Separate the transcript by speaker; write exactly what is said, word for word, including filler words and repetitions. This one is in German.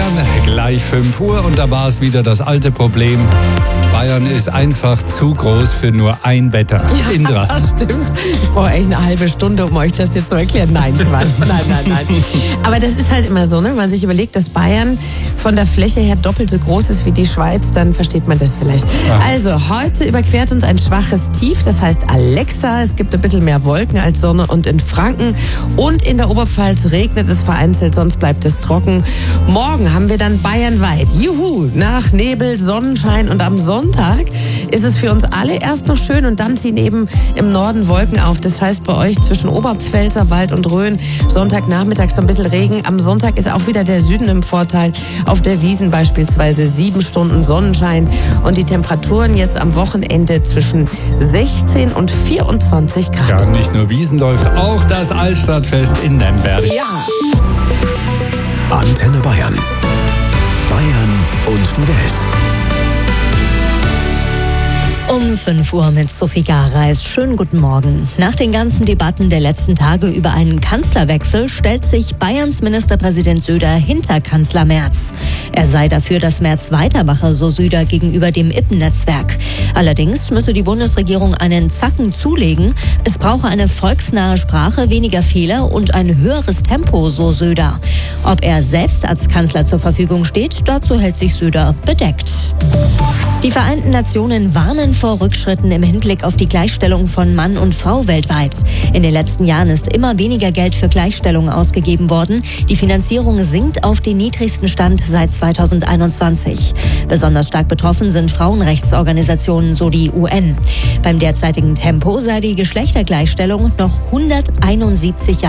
Speaker 1: Gleich fünf Uhr und da war es wieder das alte Problem. Bayern ist einfach zu groß für nur ein Wetter.
Speaker 2: Ja,
Speaker 1: Indra.
Speaker 2: Das stimmt. Ich brauche echt eine halbe Stunde, um euch das jetzt zu erklären. Nein, Quatsch. Nein, nein, nein. Aber das ist halt immer so, ne? Wenn man sich überlegt, dass Bayern von der Fläche her doppelt so groß ist wie die Schweiz, dann versteht man das vielleicht.
Speaker 1: Aha.
Speaker 2: Also, heute überquert uns ein schwaches Tief, das heißt Alexa. Es gibt ein bisschen mehr Wolken als Sonne und in Franken und in der Oberpfalz regnet es vereinzelt, sonst bleibt es trocken. Morgen haben wir dann bayernweit. Juhu, nach Nebel, Sonnenschein und am Sonntag ist es für uns alle erst noch schön und dann ziehen eben im Norden Wolken auf. Das heißt bei euch zwischen Oberpfälzer Wald und Rhön Sonntagnachmittag so ein bisschen Regen. Am Sonntag ist auch wieder der Süden im Vorteil. Auf der Wiesn beispielsweise sieben Stunden Sonnenschein und die Temperaturen jetzt am Wochenende zwischen sechzehn und vierundzwanzig Grad.
Speaker 1: Ja, nicht nur Wiesn läuft, auch das Altstadtfest in Lemberg.
Speaker 2: Ja.
Speaker 3: Antenne Bayern. Bayern und die Welt.
Speaker 4: Um fünf Uhr mit Sophie Gareis. Schönen guten Morgen. Nach den ganzen Debatten der letzten Tage über einen Kanzlerwechsel stellt sich Bayerns Ministerpräsident Söder hinter Kanzler Merz. Er sei dafür, dass Merz weitermache, so Söder gegenüber dem Ippen-Netzwerk. Allerdings müsse die Bundesregierung einen Zacken zulegen. Es brauche eine volksnahe Sprache, weniger Fehler und ein höheres Tempo, so Söder. Ob er selbst als Kanzler zur Verfügung steht, dazu hält sich Söder bedeckt. Die Vereinten Nationen warnen vor Rückschritten im Hinblick auf die Gleichstellung von Mann und Frau weltweit. In den letzten Jahren ist immer weniger Geld für Gleichstellung ausgegeben worden. Die Finanzierung sinkt auf den niedrigsten Stand seit zweitausendeinundzwanzig. Besonders stark betroffen sind Frauenrechtsorganisationen, so die U N. Beim derzeitigen Tempo sei die Geschlechtergleichstellung noch hunderteinundsiebzig Jahre